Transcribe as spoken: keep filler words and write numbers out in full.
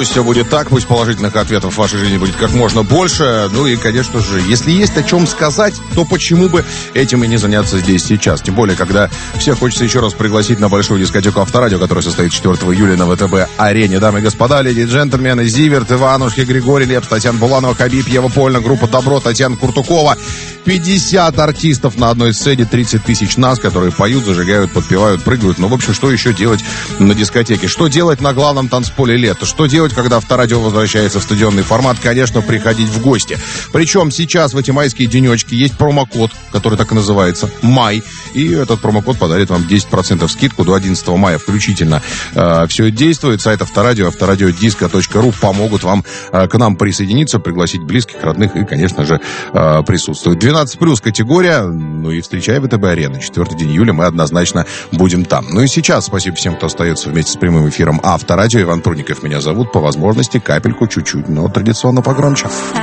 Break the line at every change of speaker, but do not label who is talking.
Пусть все будет так, пусть положительных ответов в вашей жизни будет как можно больше. Ну и, конечно же, если есть о чем сказать, то почему бы этим и не заняться здесь сейчас? Тем более, когда всех хочется еще раз пригласить на большую дискотеку Авторадио, которая состоит четвёртого июля на ВТБ-арене. Дамы и господа, леди и джентльмены, Зиверт, Иванушки, Григорий Лепс, Татьяна Буланова, Хабиб, Ева Польна, группа Добро, Татьяна Куртукова. пятьдесят артистов на одной сцене, тридцать тысяч нас, которые поют, зажигают, подпевают, прыгают. Ну, в общем, что еще делать на дискотеке? Что делать на главном танцполе лета? Что делать, когда Авторадио возвращается в стадионный формат? Конечно, приходить в гости. Причем сейчас в эти майские денечки есть промокод, который так и называется «Май». И этот промокод подарит вам десять процентов скидку до одиннадцатого мая включительно. Э, все это действует. Сайт Авторадио, авторадиодиско точка ру помогут вам э, к нам присоединиться, пригласить близких, родных и, конечно же, э, присутствовать. двенадцать плюс категория. Ну и встречай ВТБ-арену. четвёртого июля мы однозначно будем там. Ну и сейчас спасибо всем, кто остается вместе с прямым эфиром Авторадио. Иван Прудников меня зовут. По возможности капельку, чуть-чуть, но традиционно погромче.